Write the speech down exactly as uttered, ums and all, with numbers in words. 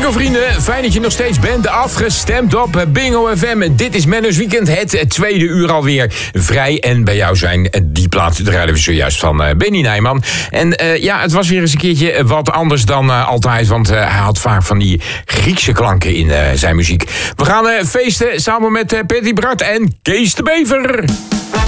Bingo vrienden, fijn dat je nog steeds bent afgestemd op Bingo F M. Dit is Menno's Weekend, het tweede uur alweer vrij. En bij jou zijn die plaat draaiden we zojuist van uh, Benny Nijman. En uh, ja, het was weer eens een keertje wat anders dan uh, altijd. Want uh, hij had vaak van die Griekse klanken in uh, zijn muziek. We gaan uh, feesten samen met uh, Patty Bart en Kees de Bever.